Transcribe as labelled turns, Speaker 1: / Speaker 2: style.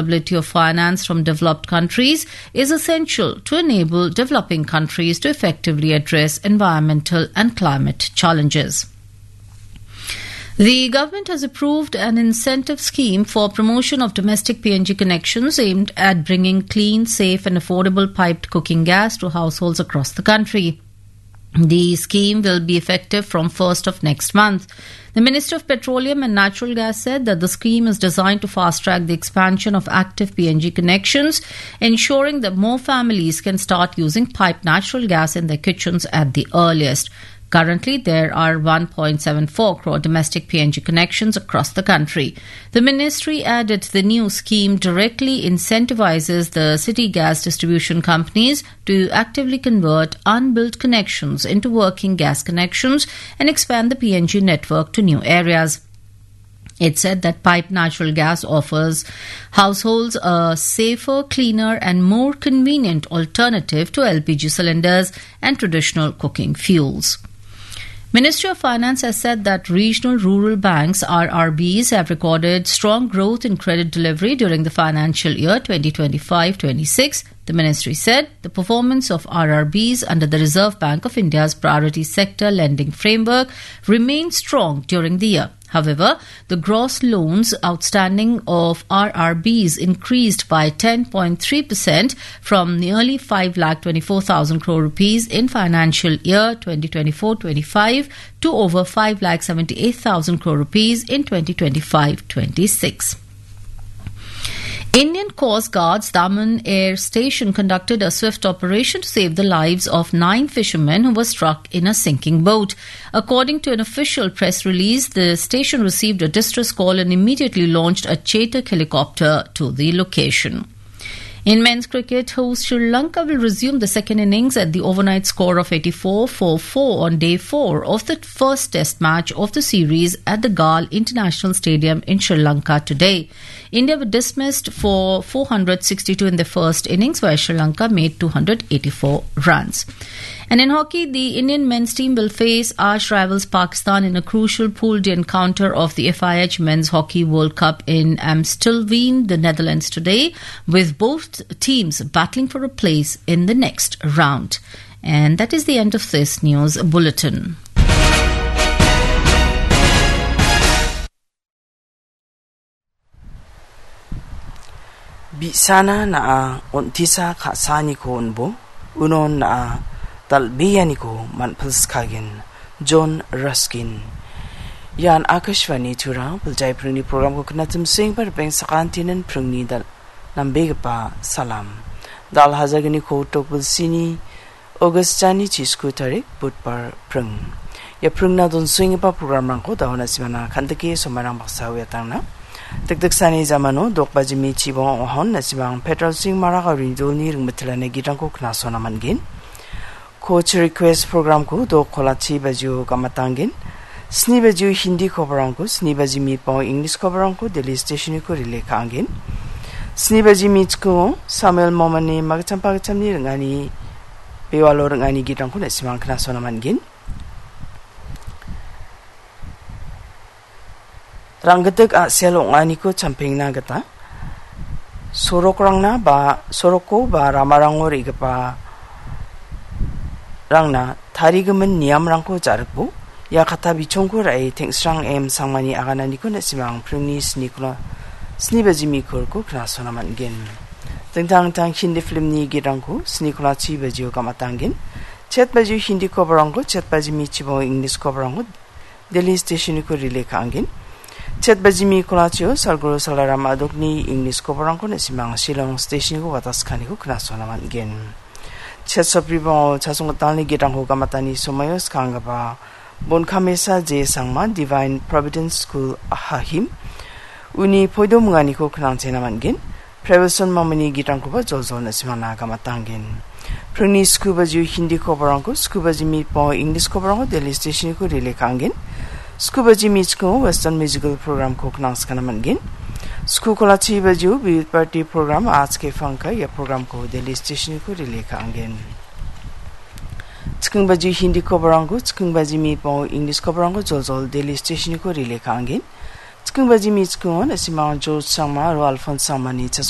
Speaker 1: availability of finance from developed countries is essential to enable developing countries to effectively address environmental and climate challenges. The government has approved an incentive scheme for promotion of domestic PNG connections aimed at bringing clean, safe and affordable piped cooking gas to households across the country. The scheme will be effective from 1st of next month. The Minister of Petroleum and Natural Gas said that the scheme is designed to fast-track the expansion of active PNG connections, ensuring that more families can start using piped natural gas in their kitchens at the earliest. Currently, there are 1.74 crore domestic PNG connections across the country. The ministry added the new scheme directly incentivizes the city gas distribution companies to actively convert unbuilt connections into working gas connections and expand the PNG network to new areas. It said that piped natural gas offers households a safer, cleaner and more convenient alternative to LPG cylinders and traditional cooking fuels. Ministry of Finance has said that regional rural banks RRBs have recorded strong growth in credit delivery during the financial year 2025-26. The ministry said the performance of RRBs under the Reserve Bank of India's priority sector lending framework remained strong during the year. However, the gross loans outstanding of RRBs increased by 10.3% from nearly 5,24,000 crore rupees in financial year 2024-25 to over 5,78,000 crore rupees in 2025-26. Indian Coast Guard's Daman Air Station conducted a swift operation to save the lives of 9 fishermen who were struck in a sinking boat. According to an official press release, the station received a distress call and immediately launched a Chetak helicopter to the location. In men's cricket, host Sri Lanka will resume the second innings at the overnight score of 84 for 4 on day 4 of the first test match of the series at the Galle International Stadium in Sri Lanka today. India were dismissed for 462 in the first innings, where Sri Lanka made 284 runs. And in hockey, the Indian men's team will face arch rivals Pakistan in a crucial pooled encounter of the FIH Men's Hockey World Cup in Amstelveen, the Netherlands today, with both teams battling for a place in the next round. And that is the end of this news bulletin.
Speaker 2: Bisana na untisa kasani ko unbo, unon na talbiyani ko manpalskagin, John Ruskin. Yan Akashvani tura, Biljai Prungni program ko kanatum sing par beng sakantinan Prungni dal nambega salam. Dal hazagani ko tokbul sini, Augustani chisku tarik but par prung. Ya prungna don swing pa program rangko dahona simana kantaki somarang baksaw yatang na. Dagdag sani zamano dokbaji mi chibong ohon na sibang petrol sing maraka rindu ni ringbatila na gitang ko knaso naman gin. Coach request program ko dok kolachi baju kamatangin. Sni baju Hindi coverang ko, sni baji mi pong English coverang ko, Delhi station ko relay kaangin. Sni baji mi ko Samuel Momani magchampagacham ni rangani bewalo rangani gitang ko na sibang knaso naman gin. Ranggatek a selong ani ko champing na gata. Sorok rang na ba soroko ba ramarangor igapa rang na tarigaman niyam rang ko jarakbo ya kata bichongko rai tengsrang em sangmani aganani ko na simang prungnis nikla snibaji mikor ko knaso naman gen. Tengtang Hindi film ni girang ko snikla chi bajiyo kamatangin. Chat bajiyo Hindi coverang ko chat baji mi chibo English coverang ko Delhi station ko relay kaangin. Chat bajimi kolachio salguru salarama adokni English coverang ko na simang Shillong station ko watas kani ko knaso naman gen. Chat sapribo chasong talni girang ko kamatani somayos kangaba bon kamesa je sangma Divine Providence School ahahim uni poido mungani ko knang naman gen. Prevention mamani girang ko ba jolzo na simana kamatangin. Pruni scuba ju Hindi coverang ko scuba jimi po English coverang ko Delhi station ko relay kangin. Scuba Jimich ko Western Musical Program ko knangs ka naman gin. Skukola chi baju Youth Party Program आज के फंका या program को Delhi station को relay ka angin. Chikung baju Hindi coverang ko chikung baji mi po English coverang ko jol Delhi station ko relay ka angin. Chikung baji mi ko na si Mount George Sangma ro Alphonse Sangma ni